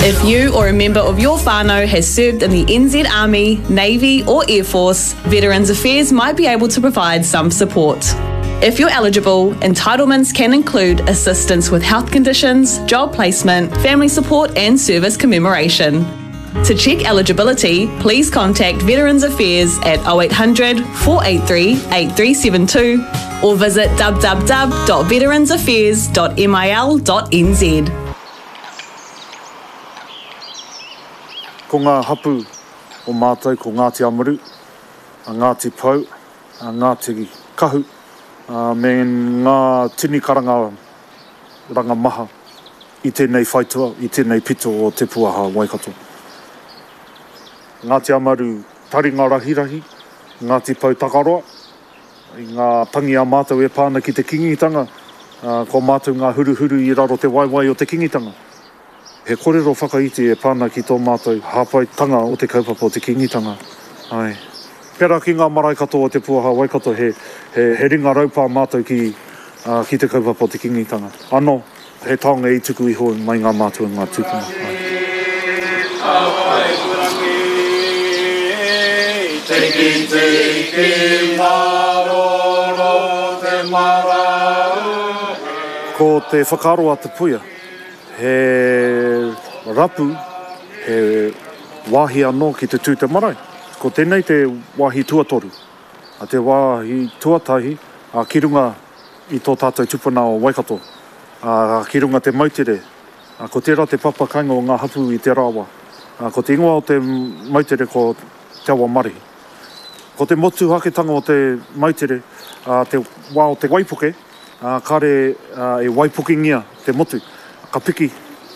If you or a member of your whānau has served in the NZ Army, Navy or Air Force, Veterans Affairs might be able to provide some support. If you're eligible, entitlements can include assistance with health conditions, job placement, family support and service commemoration. To check eligibility, please contact Veterans Affairs at 0800 483 8372 or visit www.veteransaffairs.mil.nz. Ko ngā hapu o mātou ko Ngāti Amaru, Ngāti Pou, Ngāti Kahu, me ngā tini karanga ranga maha i tēnei whaitua, i tēnei pito o Te Puaha Waikato. Ngāti Amaru taringa rahirahi, Ngāti Pou takaroa, i ngā tangi a mātou e pāna ki te kingitanga, ko mātou ngā huruhuru i raro te waiwai o te kingitanga. He kōrero whakaiti e pāna ki tō mātou hāpai tanga o te kaupapa o te kingitanga. Ai. Pera ki ngā marae katoa o te Puaha Waikato he ringa raupā mātou ki te kaupapa o te kingitanga. Anō, he taonga i tuku iho mai ngā mātua ngā tūpuna. Ko te whakaroa te puia, he rapu, he wāhi anō ki te tū te marae. Ko tēnei te wāhi tuatoru. A te wāhi tuatahi, ki runga i tō tātou tupuna o Waikato. Ki runga te mautere. Ko tērā te papakainga o ngā hapu i te rāwa. Ko te ingoa o te mautere ko te awa marihi. Ko te motu haketanga o te mautere, te wā o te waipuke, kare e waipukingia te motu. Ka piki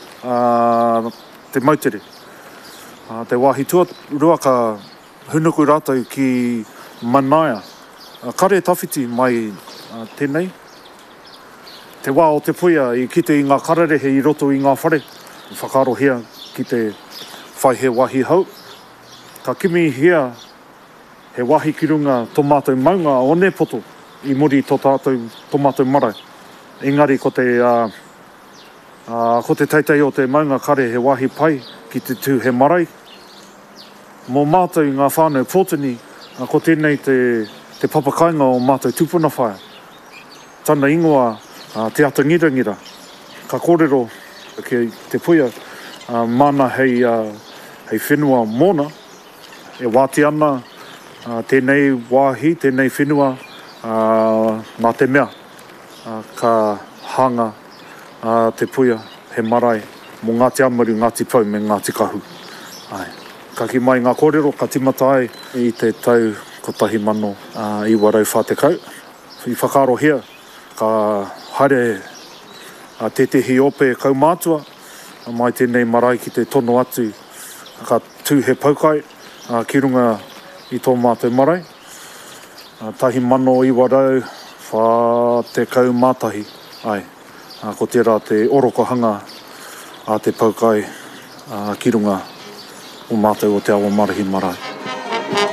te mautere. Te wāhi tuarua ka hunuku rātou ki Manaia. Kare tawhiti mai tēnei. Te wā o te puia i kite i ngā kararehe i roto i ngā whare. Whakarohia ki te whai he wahi hau. Ka kimi hia he wahi ki runga tō mātou maunga o ne poto i muri tō mātou marae. Engari ko te teitei o te maunga kare he wahi pai ki te tū he marae. Mō mātou ngā whānau pōtini, ko tēnei te papakainga o mātou tūpuna whaia. Tana ingoa te ata ngira. Ka kōrero ki te puia, mana hei whenua mōna, e wāti ana tēnei wāhi, tēnei whenua, ngā te mea, ka hanga te puia, he marae, mō Ngāti Amaru, Ngāti Pou me Ngāti Kahu. Ai. Ka ki mai ngā kōrero, ka timata ai i te tau ko tahi mano i warau whātekau. I whakarohia, ka haere tetehi ope kaumātua, mai tēnei marae ki te tono atu, ka tū he paukai, ki runga i tō mātou marae. Tahi mano i warau whātekau mātahi, ai. Ko tērā te orokohanga a te paukai ki runga o mātou o te awa marahi marae.